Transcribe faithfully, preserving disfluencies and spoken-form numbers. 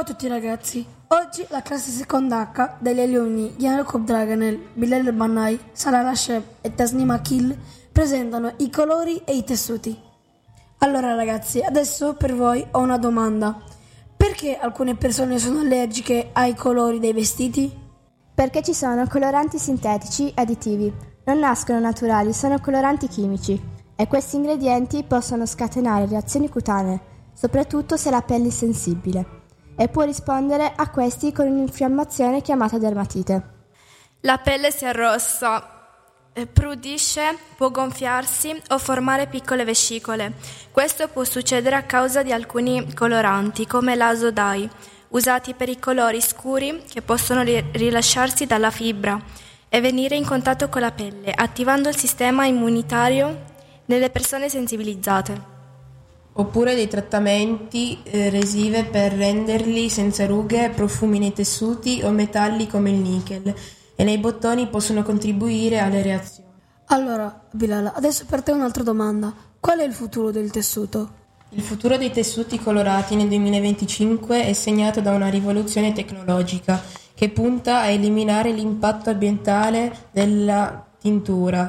Ciao a tutti ragazzi, oggi la classe seconda H degli alunni Jacob Draganel, Bilal Bannai, Sara Rasheb e Tasnima Akil presentano i colori e i tessuti. Allora ragazzi, adesso per voi ho una domanda. Perché alcune persone sono allergiche ai colori dei vestiti? Perché ci sono coloranti sintetici e additivi. Non nascono naturali, sono coloranti chimici e questi ingredienti possono scatenare reazioni cutanee, soprattutto se la pelle è sensibile, e può rispondere a questi con un'infiammazione chiamata dermatite. La pelle si arrossa, prudisce, può gonfiarsi o formare piccole vescicole. Questo può succedere a causa di alcuni coloranti, come l'azo dye, usati per i colori scuri che possono rilasciarsi dalla fibra e venire in contatto con la pelle, attivando il sistema immunitario nelle persone sensibilizzate. Oppure dei trattamenti eh, resive per renderli senza rughe, profumi nei tessuti o metalli come il nickel e nei bottoni possono contribuire alle reazioni. Allora, Bilal, adesso per te un'altra domanda. Qual è il futuro del tessuto? Il futuro dei tessuti colorati nel duemilaventicinque è segnato da una rivoluzione tecnologica che punta a eliminare l'impatto ambientale della tintura